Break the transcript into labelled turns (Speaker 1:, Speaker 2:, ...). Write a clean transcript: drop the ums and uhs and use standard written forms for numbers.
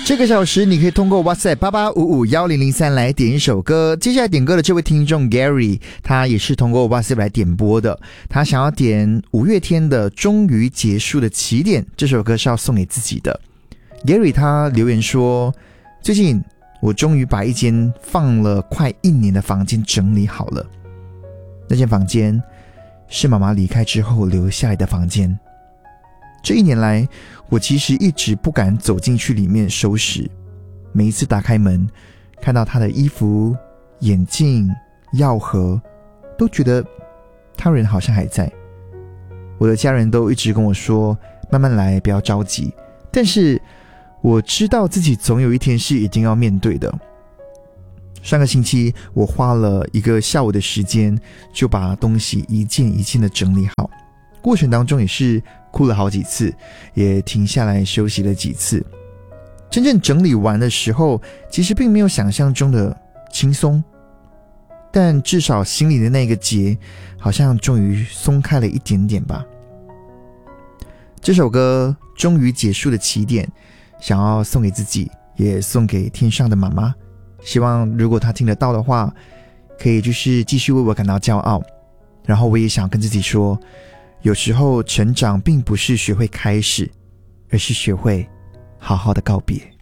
Speaker 1: 这个小时你可以通过 WhatsApp 88551003来点一首歌。接下来点歌的这位听众 Gary， 他也是通过 WhatsApp 来点播的，他想要点五月天的终于结束的起点，这首歌是要送给自己的。 Gary 他留言说，最近我终于把一间放了快1年的房间整理好了，那间房间是妈妈离开之后留下来的房间。这1年来，我其实一直不敢走进去里面收拾，每一次打开门看到她的衣服、眼镜、药盒，都觉得她人好像还在。我的家人都一直跟我说慢慢来，不要着急，但是我知道自己总有一天是一定要面对的。上个星期我花了1个下午的时间就把东西一件一件的整理好，过程当中也是哭了好几次，也停下来休息了几次。真正整理完的时候，其实并没有想象中的轻松，但至少心里的那个结好像终于松开了一点点吧。这首歌终于结束的起点，想要送给自己，也送给天上的妈妈，希望如果她听得到的话，可以就是继续为我感到骄傲。然后我也想跟自己说，有时候成长并不是学会开始，而是学会好好的告别。